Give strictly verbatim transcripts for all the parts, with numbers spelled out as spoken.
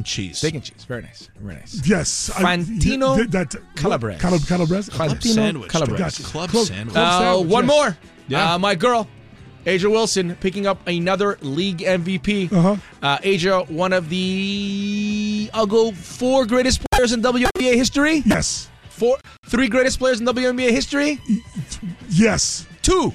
cheese. Steak and cheese. Very nice. Very nice. Yes. Fantino I, that, Calabrese. Cal- Calabrese? Club Fantino sandwich. Calabrese. Gotcha. Club, Club- sandwich. Club Uh, sandwich, one yes. more. Yeah. Uh, my girl, Asia Wilson, picking up another league M V P. Uh-huh. Uh, Asia, one of the, I'll go four greatest players in W N B A history. Yes. Four, three greatest players in W N B A history. Yes. Two.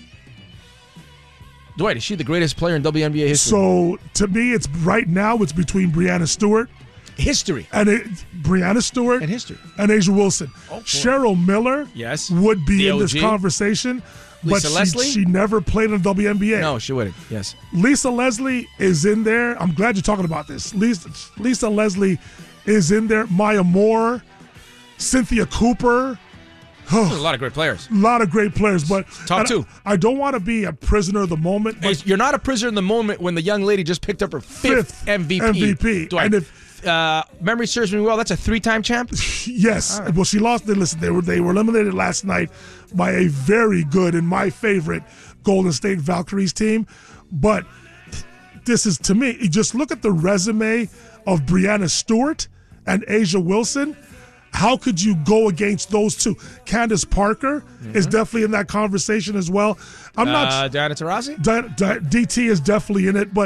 Dwight, is she the greatest player in W N B A history? So to me, it's right now. It's between Brianna Stewart history and it, Brianna Stewart and history. and Asia Wilson. Oh, boy. Cheryl Miller, Yes. would be The in O this G. conversation, Lisa but she, Leslie? she never played in the W N B A. No, she wouldn't. Yes. Lisa Leslie is in there. I'm glad you're talking about this. Lisa, Lisa Leslie is in there. Maya Moore, Cynthia Cooper. There's a lot of great players. A lot of great players, but Top and two. I, I don't want to be a prisoner of the moment. But Hey, you're not a prisoner in the moment when the young lady just picked up her fifth, Fifth M V P. M V P. Dwight, And if- uh, memory serves me well, that's a three-time champ. yes, All right. well, she lost. Listen, they were they were eliminated last night by a very good and my favorite Golden State Valkyries team. But this is, to me, you just look at the resume of Brianna Stewart and Asia Wilson. How could you go against those two? Candace Parker mm-hmm. is definitely in that conversation as well. I'm uh, not. Diana Taurasi? Di- Di- D T is definitely in it, but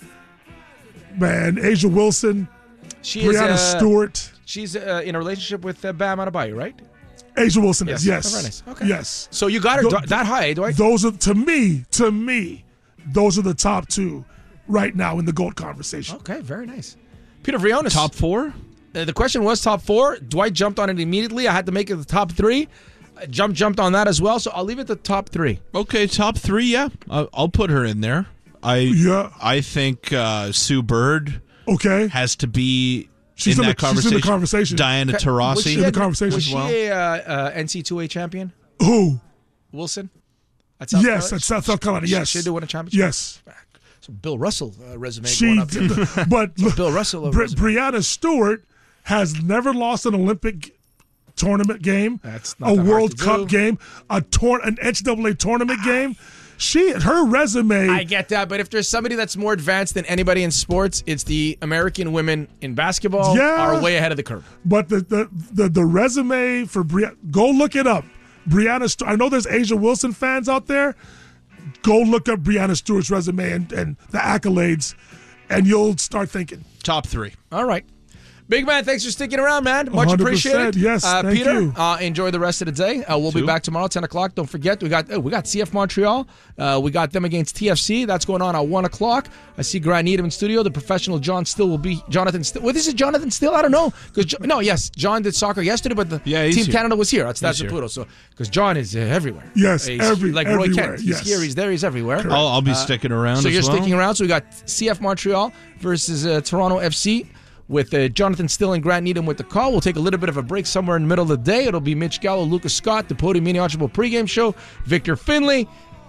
man, Asia Wilson, She Brianna is, uh, Stewart. She's uh, in a relationship with uh, Bam Adebayo, right? Asia Wilson Yes. is yes, Oh, very nice. Okay. yes. So you got her Th- d- that high, Dwight? Those are to me, to me, those are the top two right now in the GOAT conversation. Okay, very nice. Peter Vrionis. Top four? Uh, the question was top four. Dwight jumped on it immediately. I had to make it the top three. Uh, Jump jumped on that as well, so I'll leave it the top three. Okay, top three, yeah. I'll, I'll put her in there. I Yeah. I think uh, Sue Bird Okay, has to be She's in in that the- she's in conversation. the conversation. Diana Was Taurasi. she in the a- conversation Was as she well. a uh, uh, N C double A champion? Who? Wilson? At South Yes, Carolina? at South, South Carolina. Yes, She did win a championship? Yes, So Bill Russell uh, resume she. going up there. Did, but look, Bill Russell uh, Bri- resume. Brianna Stewart has never lost an Olympic tournament game, That's not a that hard World to Cup do. game, a tour, an N C double A tournament game. She, her resume. I get that, but if there's somebody that's more advanced than anybody in sports, it's the American women in basketball Yeah. are way ahead of the curve. But the the the, the resume for Brianna, go look it up. Brianna, Stu- I know there's Asia Wilson fans out there. Go look up Brianna Stewart's resume and, and the accolades, and you'll start thinking. Top three. All right. Big man, thanks for sticking around, man. Much one hundred percent, appreciated. yes, uh, thank Peter, you. Uh, enjoy the rest of the day. Uh, we'll be Two. back tomorrow, ten o'clock. Don't forget, we got oh, we got C F Montreal. Uh, we got them against T F C. That's going on at one o'clock. I see Grant Needham in studio. The professional John Still will be Jonathan Still. What is it, Jonathan Still? I don't know. Because no, yes, John did soccer yesterday, but the Yeah, he's Team here. Canada was here. That's that's He's the here. Pluto. So because John is uh, everywhere. Yes, He's every- like Roy everywhere, Kent. He's yes. here. He's there. He's everywhere. I'll, I'll be sticking around So as you're well. sticking around. So we got C F Montreal versus uh, Toronto F C with uh, Jonathan Still and Grant Needham with the call. We'll take a little bit of a break somewhere in the middle of the day. It'll be Mitch Gallo, Lucas Scott, the Podium Mini Archibald pregame show, Victor Finley,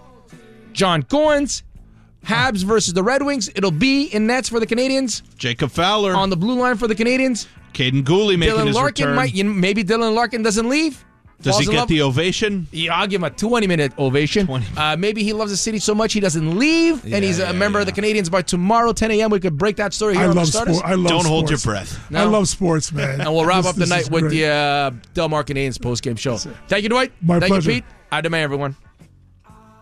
John Goins, Habs versus the Red Wings. It'll be in nets for the Canadians, Jacob Fowler. on the blue line for the Canadians. Caden Gooley making Dylan his Larkin return. might, you know, maybe Dylan Larkin doesn't leave. Does Falls he in get love- the ovation? Yeah, I'll give him a twenty-minute ovation. twenty. Uh, maybe he loves the city so much he doesn't leave, and he's a yeah, member of the yeah. Canadians. By tomorrow, ten a.m., we could break that story here I on love the Stardust. sport. I love Don't hold your sports. breath. I No. love sports, man. And we'll wrap This- up the this night is with great. the uh, Del Mar Canadians postgame show. Thank you, Dwight. My Thank pleasure. you, Pete. Ademay, everyone.